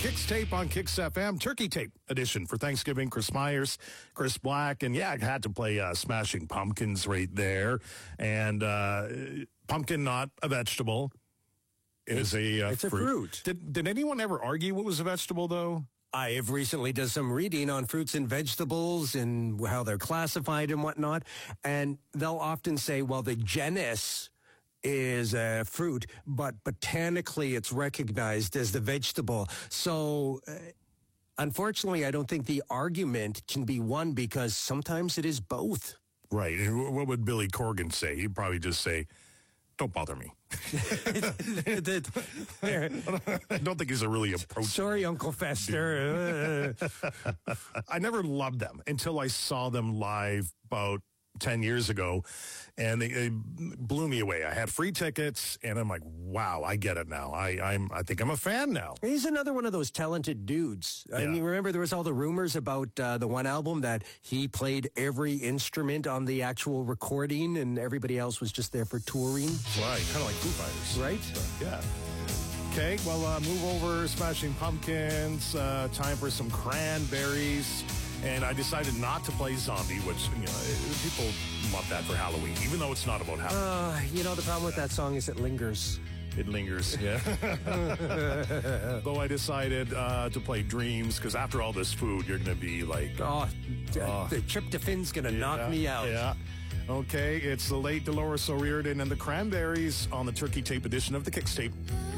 Kicks Tape on Kicks FM, Turkey Tape edition for Thanksgiving. Chris Myers, Chris Black, and yeah, I had to play Smashing Pumpkins right there. And pumpkin, not a vegetable, is it's a fruit. Did anyone ever argue what was a vegetable, though? I have recently done some reading on fruits and vegetables and how they're classified and whatnot. And they'll often say, well, the genus is a fruit, but botanically it's recognized as the vegetable. So, unfortunately, I don't think the argument can be won because sometimes it is both. Right. And what would Billy Corgan say? He'd probably just say, don't bother me. I don't think he's a really approachable. Sorry, Uncle Fester. I never loved them until I saw them live about 10 years ago, and they blew me away. I had free tickets, and I'm like, wow, I get it now. I think I'm a fan now. He's another one of those talented dudes. I mean, remember there was all the rumors about the one album that he played every instrument on the actual recording, and everybody else was just there for touring. Right, kind of like Foo Fighters. Right? So, yeah. Okay, well, move over, Smashing Pumpkins, time for some cranberries. And I decided not to play Zombie, which, people love that for Halloween, even though it's not about Halloween. The problem with that song is it lingers. It lingers, yeah. Though I decided to play Dreams, because after all this food, you're going to be like... the tryptophan's going to knock me out. Yeah. Okay, it's the late Dolores O'Riordan and the Cranberries on the Turkey Tape edition of the Kicks Tape.